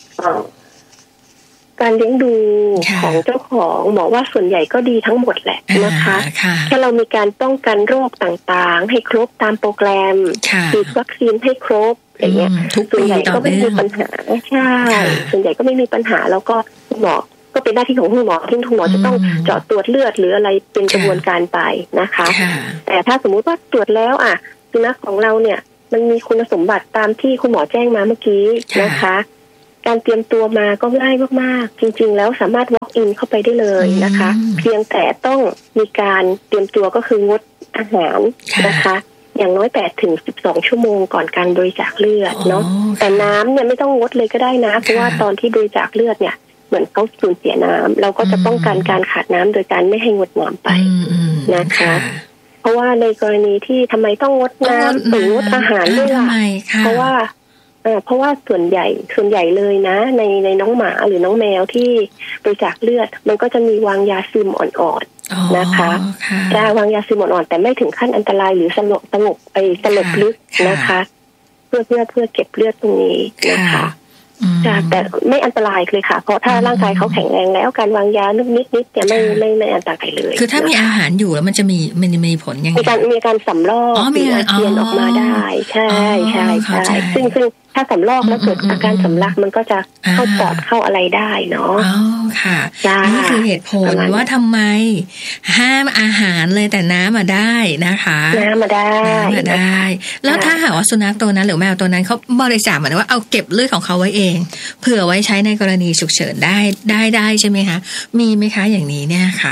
ๆการเลี้ยงดูของเจ้าของหมอว่าส่วนใหญ่ก็ดีทั้งหมดแหละนะคะแค่เรามีการป้องกันโรคต่างๆให้ครบตามโปรแกรมฉีดวัคซีนให้ครบอย่างเงี้ยส่วนใหญ่ก็ไม่มีปัญหาใช่ส่วนใหญ่ก็ไม่มีปัญหาแล้วก็หมอก็เป็นหน้าที่ของคุณหมอที่คุณหมอจะต้องเจาะตรวจเลือดหรืออะไรเป็นกระบวนการไปนะคะแต่ถ้าสมมุติว่าตรวจแล้วสุนัขของเราเนี่ยมันมีคุณสมบัติตามที่คุณหมอแจ้งมาเมื่อกี้นะคะการเตรียมตัวมาก็ง่ายมากๆจริงๆแล้วสามารถ walk in เข้าไปได้เลยนะคะเพียงแต่ต้องมีการเตรียมตัวก็คืองดอาหารนะคะอย่างน้อย8 ถึง 12 ชั่วโมงก่อนการบริจาคเลือดเนาะแต่น้ำเนี่ยไม่ต้องงดเลยก็ได้นะเพราะว่าตอนที่บริจาคเลือดเนี่ยเหมือนเขาสูญเสียน้ำเราก็จะป้องกันการขาดน้ำโดยการไม่ให้งดน้ำไปนะคะเพราะว่าในกรณีที่ทำไมต้องงดน้ำหรืองดอาหารด้วยล่ะเพราะว่าส่วนใหญ่เลยนะในน้องหมาหรือน้องแมวที่บริจาคเลือดมันก็จะมีวางยาซึมอ่อนๆนะคะจะวางยาซึมอ่อนๆแต่ไม่ถึงขั้นอันตรายหรือสลบลึกนะคะเพื่อเก็บเลือดตรงนี้นะคะแต่ไม่อันตรายเลยค่ะเพราะถ้าร่างกายเขาแข็งแรงแล้วการวางยานิดจะไม่อันตรายเลยคือถ้ามีอาหารอยู่แล้วมันจะมีผลยังไงมีการสำรอกมีอาเจียนออกมาได้ใช่ซึ่งถ้าสำรอกแล้วเกิดอาการสำลักมันก็จะเข้าปอดเข้าอะไรได้เนาะค่ะนี่คือเหตุผลว่าทำไมห้ามอาหารเลยแต่น้ำมาได้นะคะน้ำมาได้แล้วถ้าหากว่าสุนัขตัวนั้นหรือแมวตัวนั้นเขาบริจาคเหมือนว่าเอาเก็บเลือดของเขาไว้เองเผื่อไว้ใช้ในกรณีฉุกเฉินได้ใช่ไหมคะมีไหมคะอย่างนี้เนี่ยค่ะ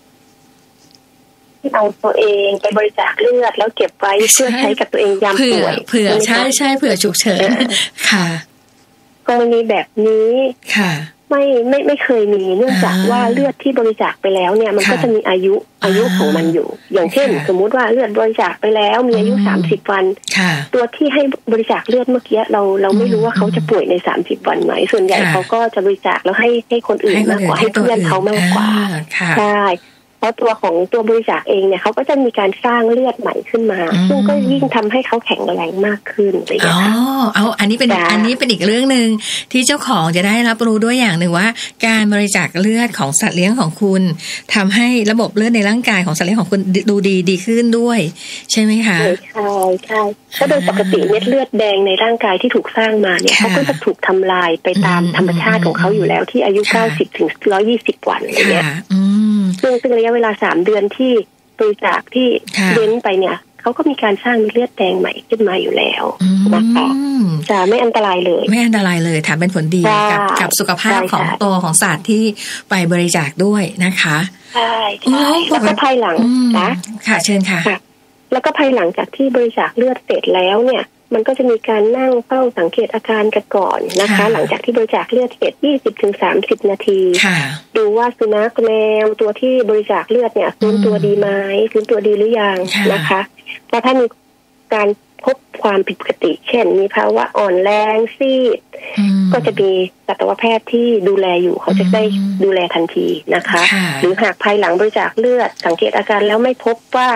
เอาตัวเองไปบริจาคเลือดแล้วเก็บไว้เพื่อใช้กับตัวเองยามป่วยเผื่อใช่เผื่อฉุกเฉินค่ะกรณีแบบนี้ค่ะไม่เคยมีเนื่องจากว่าเลือดที่บริจาคไปแล้วเนี่ยมันก็จะมีอายุของมันอยู่อย่างเช่นสมมุติว่าเลือดบริจาคไปแล้วมีอายุ30 วันตัวที่ให้บริจาคเลือดเมื่อกี้เราไม่รู้ว่าเขาจะป่วยใน30 วันไหมส่วนใหญ่เขาก็จะบริจาคแล้วให้คนอื่นมากกว่าให้เพื่อนเขามากกว่าใช่เพราะตัวของตัวบริจาคเองเนี่ยเขาก็จะมีการสร้างเลือดใหม่ขึ้นมาซึ่งก็ยิ่งทำให้เขาแข็งแรงมากขึ้นอะไรอย่างเงี้ยอันนี้เป็นอีกเรื่องนึงที่เจ้าของจะได้รับรู้ด้วยอย่างหนึ่งว่าการบริจาคเลือดของสัตว์เลี้ยงของคุณทำให้ระบบเลือดในร่างกายของสัตว์เลี้ยงของคุณดูดีขึ้นด้วยใช่ไหมคะใช่ก็โดยปกติเม็ดเลือดแดงในร่างกายที่ถูกสร้างมาเนี่ยเขาก็จะถูกทำลายไปตามธรรมชาติของเขาอยู่แล้วที่อายุ90 ถึง 120 วันอะไรเงี้ยซึ่งระยะเวลา3 เดือนที่บริจาคที่เว้นไปเนี่ยเขาก็มีการสร้างเลือดแดงใหม่ขึ้นมาอยู่แล้วนะคะจะไม่อันตรายเลยไม่อันตรายเลยถามเป็นผลดีกับสุขภาพของตัวของสัตว์ที่ไปบริจาคด้วยนะคะใช่แล้วก็ภายหลังนะค่ะเชิญค่ะแล้วก็ภายหลังจากที่บริจาคเลือดเสร็จแล้วเนี่ยมันก็จะมีการนั่งเฝ้าสังเกตอาการกันก่อนนะคะหลังจากที่บริจาคเลือดเสร็จ 20-30 นาทีดูว่าสุนัขแมวตัวที่บริจาคเลือดเนี่ยฟื้นตัวดีไหมฟื้นตัวดีหรือยังนะคะเพราะถ้ามีการพบความผิดปกติเช่นมีภาวะอ่อนแรงซีดก็จะมีสัตวแพทย์ที่ดูแลอยู่เขาจะได้ดูแลทันทีนะคะหรือหากภายหลังบริจาคเลือดสังเกตอาการแล้วไม่พบว่า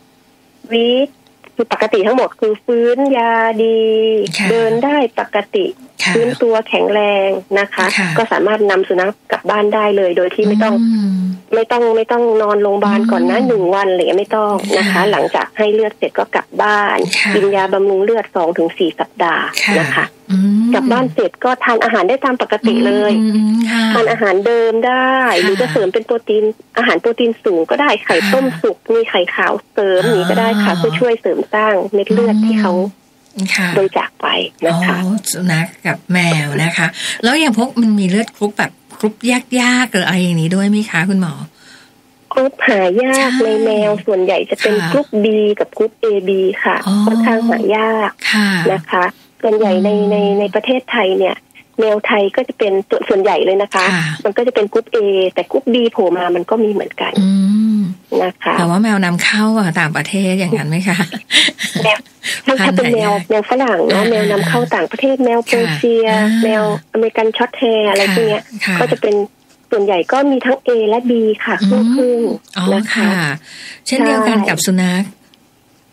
คือปกติทั้งหมดคือฟื้นยาดีเดินได้ปกติฟื้นตัวแข็งแรงนะคะก็สามารถนำสุนัขกลับบ้านได้เลยโดยที่ไม่ต้องนอนโรงพยาบาลก่อนนะ1 วันหรือไม่ต้องนะคะหลังจากให้เลือดเสร็จก็กลับบ้านกินยาบำรุงเลือด 2-4 สัปดาห์นะคะกลับบ้านเสร็จก็ทานอาหารได้ตามปกติเลยทานอาหารเดิมได้หรือจะเสริมเป็นโปรตีนอาหารโปรตีนสูงก็ได้ไข่ต้มสุกมีไข่ขาวเสริมนี้ก็ได้ค่ะเพื่อช่วยเสริมสร้างเม็ดเลือดที่เขาบริจาคไปนะคะสุนัขกับแมวนะคะแล้วอย่างพวกมันมีเลือดกรุ๊ปแบบกรุ๊ปยากๆหรืออะไรอย่างนี้ด้วยไหมคะคุณหมอกรุ๊ปหายากในแมวส่วนใหญ่จะเป็นกรุ๊ป B กับกรุ๊ป AB ค่ะค่อนข้างหายากนะคะส่วนใหญ่ในประเทศไทยเนี่ยแมวไทยก็จะเป็นส่วนใหญ่เลยนะคะมันก็จะเป็นกรุ๊ป A แต่กรุ๊ป B โผล่มามันก็มีเหมือนกันนะคะแต่ว่าแมวนำเข้าต่างประเทศอย่างนั้นไหมคะถ้าเป็นแมวฝรั่งเนาะแมวนำเข้าต่างประเทศแมวเปอร์เซียแมวอเมริกันช็อตแฮร์อะไรพวกนี้ก็จะเป็นส่วนใหญ่ก็มีทั้ง A และ B ค่ะครึ่งๆนะคะเช่นเดียวกันกับสุนัข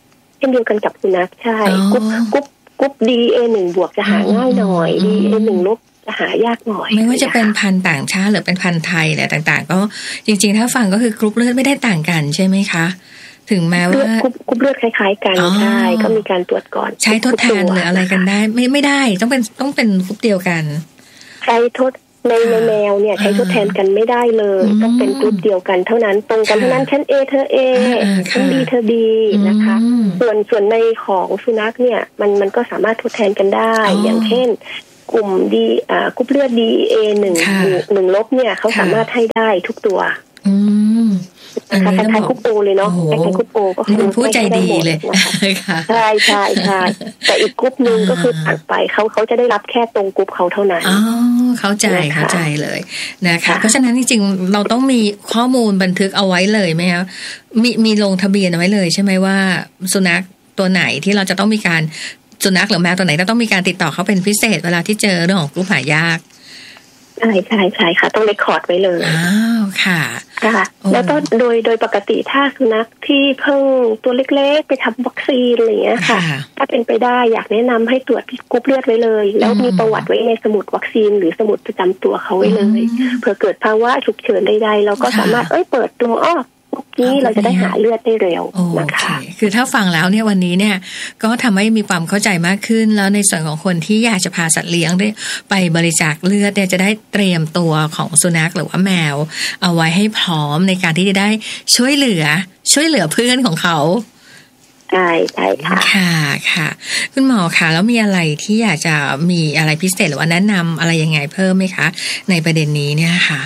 ช่นเดียวกันกับสุนัขใช่กรุ๊ป DNA1 บวกจะหาง่ายหน่อย DNA1 ลบจะหายากหน่อยไม่ว่าจะเป็นพันธุ์ต่างชาติหรือเป็นพันธุ์ไทยอะไรต่างๆก็จริงๆถ้าฟังก็คือกรุ๊ปเลือดไม่ได้ต่างกันใช่ไหมคะถึงแม้ว่ากรุ๊ปเลือดคล้ายๆกันใช่ก็มีการตรวจก่อนใช้ทดแทนหรืออะไรกันได้ไม่ได้ต้องเป็นกรุ๊ปเดียวกันใช้ทดในแมวเนี่ยใช้ทดแทนกันไม่ได้เลยต้องเป็นกรุ๊ปเดียวกันเท่านั้นตรงกันเท่านั้นฉัน A เธอ A ฉัน B เธอ B นะคะส่วนในของสุนัขเนี่ยมันก็สามารถทดแทนกันได้อย่างเช่นกลุ่มกรุ๊ปเลือด DA1 ลบเนี่ยเขาสามารถให้ได้ทุกตัวนะคะคล้ายๆคุปโอเลยเนาะคล้ายๆคุปโอก็คือผู้ใจดีเลยใช่ใช่ใช่แต่อีกกรุ๊ปนึงก็คือต่างไปเขาจะได้รับแค่ตรงกรุ๊ปเขาเท่านั้นอ๋อเข้าใจเลยนะคะเพราะฉะนั้นจริงๆเราต้องมีข้อมูลบันทึกเอาไว้เลยไหมคะมีลงทะเบียนเอาไว้เลยใช่ไหมว่าสุนัขตัวไหนที่เราจะต้องมีการสุนัขหรือแมวตัวไหนต้องมีการติดต่อเขาเป็นพิเศษเวลาที่เจอเรื่องของกรุ๊ปหายากใช่ค่ะต้องเรคคอร์ดไว้เลยอ้าวค่ะแล้วก็โดยปกติถ้าสุนัขที่เพิ่งตัวเล็กๆไปทำวัคซีนอะไรอย่างเงี้ยค่ะถ้าเป็นไปได้อยากแนะนำให้ตรวจกรุ๊ปเลือดไว้เลยแล้วมีประวัติไว้ในสมุดวัคซีนหรือสมุดประจำตัวเขาไว้เลยเผื่อเกิดภาวะฉุกเฉินใดๆเราก็สามารถเปิดตัวนี้เราจะได้หาเลือดได้เร็วนะคะคือถ้าฟังแล้วเนี่ยวันนี้เนี่ยก็ทำให้มีความเข้าใจมากขึ้นแล้วในส่วนของคนที่อยากจะพาสัตว์เลี้ยงได้ไปบริจาคเลือดเนี่ยจะได้เตรียมตัวของสุนัขหรือว่าแมวเอาไว้ให้พร้อมในการที่จะได้ช่วยเหลือเพื่อนของเขาใช่ค่ะค่ะคุณหมอคะแล้วมีอะไรที่อยากจะมีอะไรพิเศษหรือว่าแนะนำอะไรยังไงเพิ่มไหมคะในประเด็นนี้เนี่ยค่ะ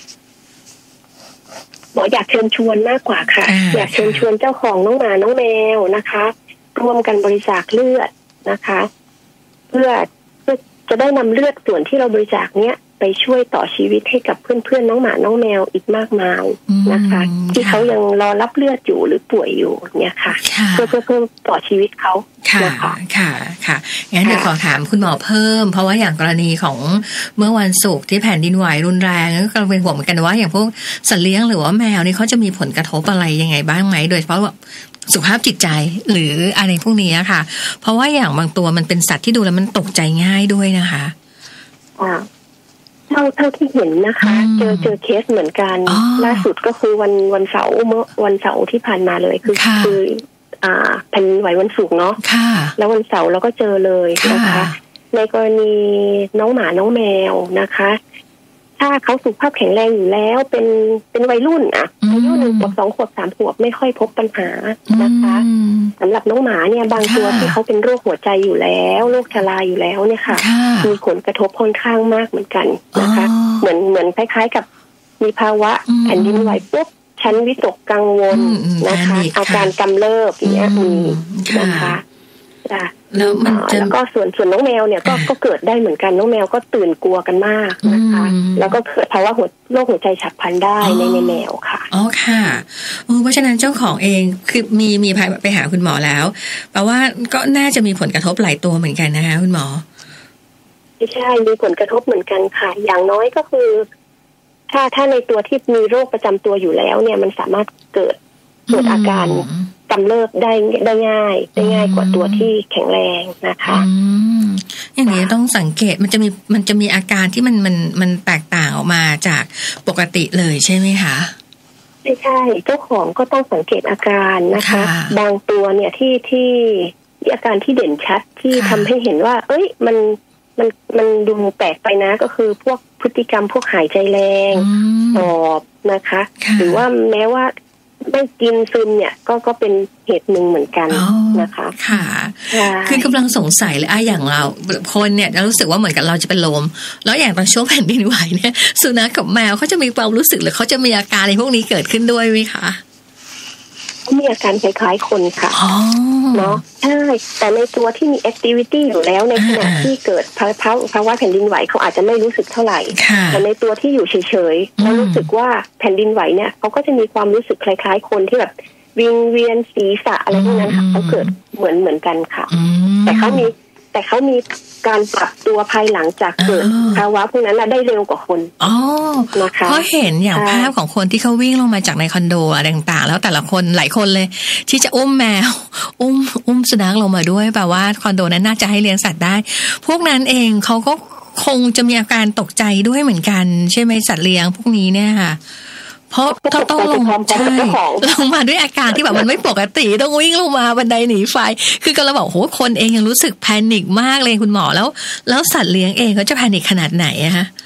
หมออยากเชิญชวนมากกว่าค่ะอยากเชิญชวนเจ้าของน้องหมาน้องแมวนะคะร่วมกันบริจาคเลือดนะคะเพื่อจะได้นำเลือดส่วนที่เราบริจาคเนี้ยไปช่วยต่อชีวิตให้กับเพื่อนๆน้องหมาน้องแมวอีกมากมายนะคะที่เขายังรอรับเลือดอยู่หรือป่วยอยู่เนี่ยค่ะเพื่อต่อชีวิตเขาค่ะงั้นเดี๋ยวขอถามคุณหมอเพิ่มเพราะว่าอย่างกรณีของเมื่อวันศุกร์ที่แผ่นดินไหวรุนแรงก็กำลังเป็นห่วงเหมือนกันว่าอย่างพวกสัตว์เลี้ยงหรือว่าแมวนี่เขาจะมีผลกระทบอะไรยังไงบ้างไหมโดยเฉพาะแบบสุขภาพจิตใจหรืออะไรพวกนี้ค่ะเพราะว่าอย่างบางตัวมันเป็นสัตว์ที่ดูแล้วมันตกใจง่ายด้วยนะคะเท่าที่เห็นนะคะเจอเคสเหมือนกันล่าสุดก็คือวันเสาร์วันเสาร์ที่ผ่านมาเลยคือแผ่นดินไหววันศุกร์เนาะแล้ววันเสาร์เราก็เจอเลยนะคะในกรณีน้องหมาน้องแมวนะคะถ้าเขาสุขภาพแข็งแรงอยู่แล้วเป็นวัยรุ่นอายุ1 ขวบ 2 ขวบ 3 ขวบไม่ค่อยพบปัญหานะคะสำหรับน้องหมาเนี่ยบางตัวที่เขาเป็นโรคหัวใจอยู่แล้วโรคชราอยู่แล้วเนี่ยค่ะมีผลกระทบค่อนข้างมากเหมือนกันนะคะเหมือนคล้ายๆกับมีภาวะแผ่นดินไหวปุ๊บชั้นวิตกกังวลนะคะอาการกำเริบอย่างเงี้ยมีนะคะแล้วก็ส่วนน้องแมวเนี่ยก็เกิดได้เหมือนกันน้องแมวก็ตื่นกลัวกันมากนะคะแล้วก็เกิดภาวะโรคหัวใจฉับพลันได้ในแมวค่ะอ๋อค่ะเพราะฉะนั้นเจ้าของเองคือมีไปหาคุณหมอแล้วแปลว่าก็น่าจะมีผลกระทบหลายตัวเหมือนกันนะคะคุณหมอใช่มีผลกระทบเหมือนกันค่ะอย่างน้อยก็คือถ้าในตัวที่มีโรคประจำตัวอยู่แล้วเนี่ยมันสามารถเกิดอาการกำเริบได้ง่ายกว่าตัวที่แข็งแรงนะคะอย่างนี้ต้องสังเกตมันจะมีอาการที่มันแตกต่างออกมาจากปกติเลยใช่ไหมคะใช่เจ้าของก็ต้องสังเกตอาการนะคะบางตัวเนี่ยที่อาการที่เด่นชัดที่ทำให้เห็นว่ามันดูแปลกไปนะก็คือพวกพฤติกรรมพวกหายใจแรงหอบนะคะหรือว่าแม้ว่าไม่กินซึมเนี่ยก็เป็นเหตุหนึ่งเหมือนกันนะคะค่ะคือกำลังสงสัยเลยอย่างเราคนเนี่ยรู้สึกว่าเหมือนกับเราจะเป็นลมแล้วอย่างตอนช่วงแผ่นดินไหวเนี่ยสุนัขกับแมวเขาจะมีความรู้สึกหรือเขาจะมีอาการในพวกนี้เกิดขึ้นด้วยไหมคะมีอาการคล้ายๆคนค่ะเนาะใช่แต่ในตัวที่มีแอคทิวิตี้อยู่แล้วในขณะที่เกิดภาวะแผ่นดินไหวเขาอาจจะไม่รู้สึกเท่าไหร่แต่ในตัวที่อยู่เฉยๆแล้วรู้สึกว่าแผ่นดินไหวเนี่ยเขาก็จะมีความรู้สึกคล้ายๆคนที่แบบวิงเวียนศีรษะอะไรพวกนั้นค่ะเขาเกิดเหมือนกันค่ะแต่เขามีแต่เขามีการปรับตัวภายหลังจากเกิดภาวะพวกนั้นได้เร็วกว่าคนนะคะเพราะเห็นอย่างภาพของคนที่เขาวิ่งลงมาจากในคอนโดอะไรต่างๆแล้วแต่ละคนหลายคนเลยที่จะอุ้มแมวอุ้มสุนัขลงมาด้วยแปลว่าคอนโดนั้นน่าจะให้เลี้ยงสัตว์ได้พวกนั้นเองเขาก็คงจะมีอาการตกใจด้วยเหมือนกันใช่ไหมสัตว์เลี้ยงพวกนี้เนี่ยค่ะเพราะเขาต้องลงมาด้วยอาการที่แบบมันไม่ปกติต้องวิ่งลงมาบันไดหนีไฟคือก็เราบอกโหคนเองยังรู้สึกแพนิคมากเลยคุณหมอแล้วสัตว์เลี้ยงเองเขาจะแพนิคขนาดไหนอะคะ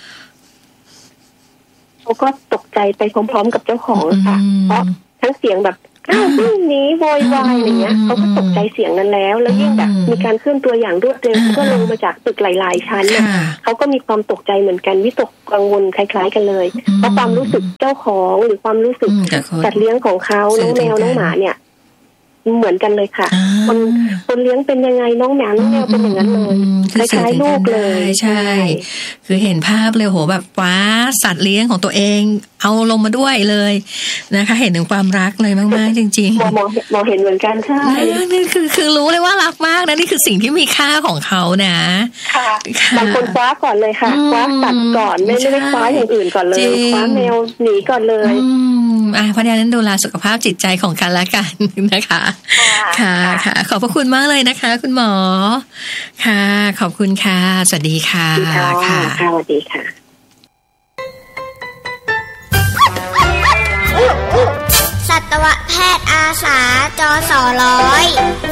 เขาก็ตกใจไปพร้อมๆกับเจ้าของค่ะเพราะทั้งเสียงแบบวิ่งหนีโวยวายอะไรเงี้ยเขาก็ตกใจเสียงนั้นแล้วยิ่งแบบมีการเคลื่อนตัวอย่างรวดเร็วก็ลงมาจากตึกหลายๆชั้นนะเขาก็มีความตกใจเหมือนกันวิตกกังวลคล้ายๆกันเลยเพราะความรู้สึกเจ้าของหรือความรู้สึกสัตว์เลี้ยงของเขาน้องแมวน้องหมาเนี่ยเหมือนกันเลยค่ะคนเลี้ยงเป็นยังไงน้องแมวเป็นอย่างนั้นเลยคล้ายๆลูกเลยใช่คือเห็นภาพเลยโหแบบว้าสัตว์เลี้ยงของตัวเองเอาลงมาด้วยเลยนะคะเห็นถึงความรักเลยมากๆจริงๆมองเห็นเหมือนกันใช่นี่คือรู้เลยว่ารักมากนะนี่คือสิ่งที่มีค่าของเขานะค่ะบางคนคว้าก่อนเลยค่ะคว้าสัตว์ก่อนไม่ได้คว้าอย่างอื่นก่อนเลยคว้าแมวหนีก่อนเลยเพราะฉะนั้นดูแลสุขภาพจิตใจของกันและกันนะคะค่ะขอบพระคุณมากเลยนะคะคุณหมอค่ะขอบคุณค่ะสวัสดีค่ะค่ะสวัสดีค่ะสัตวแพทย์อาสาจส.100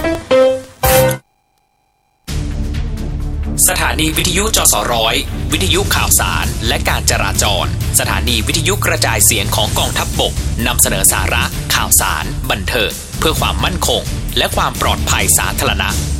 สถานีวิทยุจส.100วิทยุข่าวสารและการจราจรสถานีวิทยุกระจายเสียงของกองทัพบกนำเสนอสาระข่าวสารบันเทิงเพื่อความมั่นคงและความปลอดภัยสาธารณะ